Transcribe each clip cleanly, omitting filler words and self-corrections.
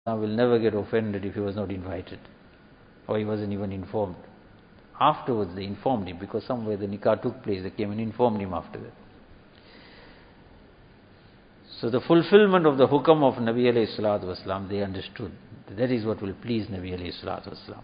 will never get offended if he was not invited or he wasn't even informed. Afterwards they informed him, because somewhere the nikah took place, they came and informed him after that. So the fulfillment of the hukam of Nabi alayhi salatu wasalam, they understood. That is what will please Nabi alayhi salatu wasalam.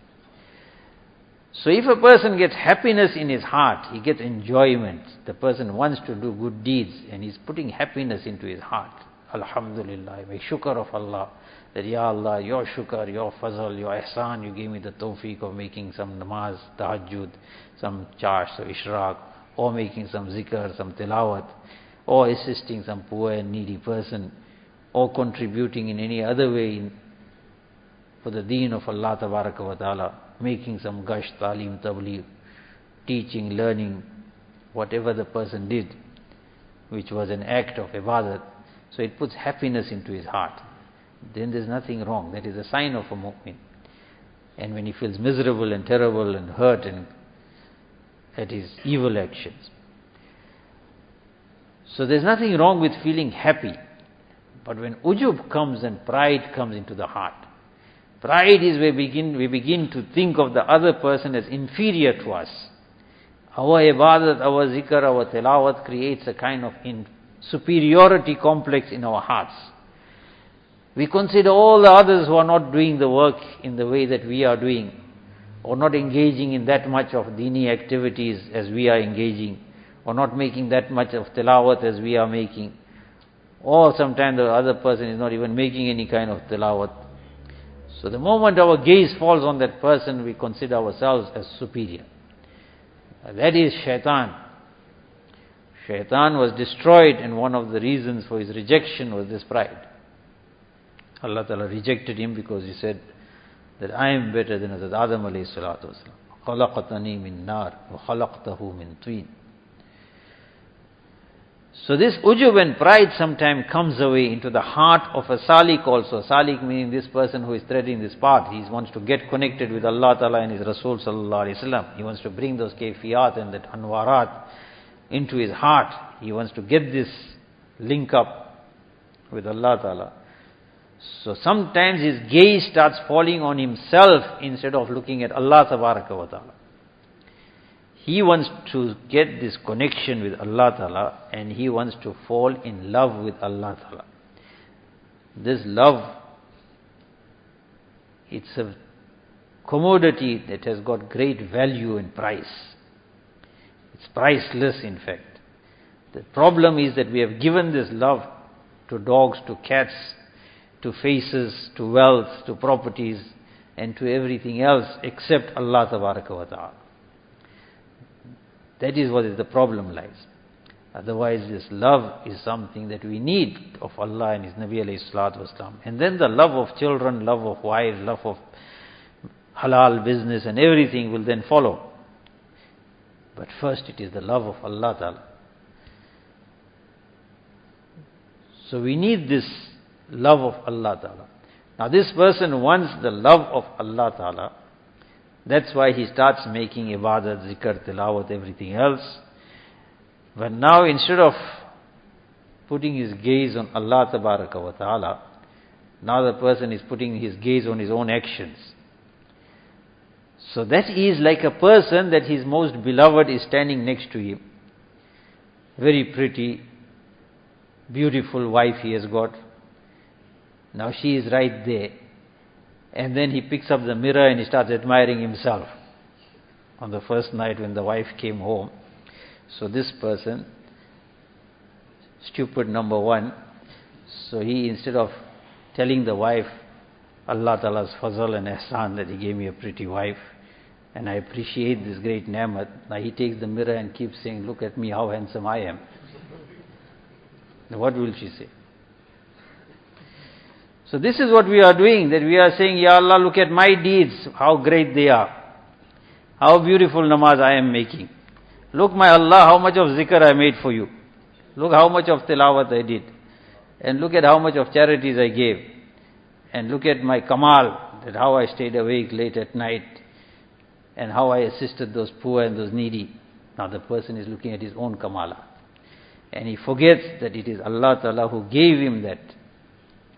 So if a person gets happiness in his heart, he gets enjoyment, the person wants to do good deeds and he's putting happiness into his heart. Alhamdulillah, make shukr of Allah, that Ya Allah, your shukr, your fazl, your ihsan, you gave me the tawfiq of making some namaz, tahajjud, some charsh or ishraq, or making some zikr, some tilawat, or assisting some poor and needy person, or contributing in any other way for the deen of Allah tabaraka wa ta'ala, making some gash, talim, tabligh, teaching, learning, whatever the person did, which was an act of ibadat, so it puts happiness into his heart. Then there's nothing wrong. That is a sign of a mu'min. And when he feels miserable and terrible and hurt and at his evil actions. So there's nothing wrong with feeling happy. But when ujub comes and pride comes into the heart, pride is where we begin to think of the other person as inferior to us. Our ibadat, our zikr, our tilawat creates a kind of superiority complex in our hearts. We consider all the others who are not doing the work in the way that we are doing, or not engaging in that much of dini activities as we are engaging, or not making that much of tilawat as we are making, or sometimes the other person is not even making any kind of tilawat. So the moment our gaze falls on that person, we consider ourselves as superior. That is shaitan. Shaitan was destroyed, and one of the reasons for his rejection was this pride. Allah Ta'ala rejected him because he said that I am better than Hazrat Adam alayhi salatu wasalam. خَلَقْتَنِي مِن نَار وَخَلَقْتَهُ مِن طِينٍ. So this ujub and pride sometimes comes away into the heart of a salik also. Salik meaning this person who is treading this path. He wants to get connected with Allah Ta'ala and His Rasul Sallallahu Alaihi Wasallam. He wants to bring those kayfiyat and that anwarat into his heart. He wants to get this link up with Allah Ta'ala. So sometimes his gaze starts falling on himself instead of looking at Allah Tabaraka wa Ta'ala. He wants to get this connection with Allah Ta'ala, and he wants to fall in love with Allah Ta'ala. This love, it's a commodity that has got great value and price. It's priceless, in fact. The problem is that we have given this love to dogs, to cats, to faces, to wealth, to properties, and to everything else except Allah Tabaraka wa Ta'ala. That is what the problem lies. Otherwise, this love is something that we need of Allah and His Nabi alayhi salatu wasalam. And then the love of children, love of wives, love of halal business and everything will then follow. But first it is the love of Allah Ta'ala. So we need this love of Allah Ta'ala. Now this person wants the love of Allah Ta'ala. That's why he starts making ibadat, zikr, tilawat, everything else. But now instead of putting his gaze on Allah Tabaraka wa Ta'ala, now the person is putting his gaze on his own actions. So that is like a person that his most beloved is standing next to him. Very pretty, beautiful wife he has got. Now she is right there. And then he picks up the mirror and he starts admiring himself. On the first night when the wife came home. So this person, stupid number one, so he, instead of telling the wife Allah Ta'ala's fazal and ihsan that He gave me a pretty wife and I appreciate this great ni'mat, now he takes the mirror and keeps saying, look at me, how handsome I am. Now what will she say? So this is what we are doing, that we are saying, Ya Allah, look at my deeds, how great they are. How beautiful namaz I am making. Look, my Allah, how much of zikr I made for you. Look how much of tilawat I did. And look at how much of charities I gave. And look at my kamal, that how I stayed awake late at night. And how I assisted those poor and those needy. Now the person is looking at his own kamala. And he forgets that it is Allah Ta'ala who gave him that.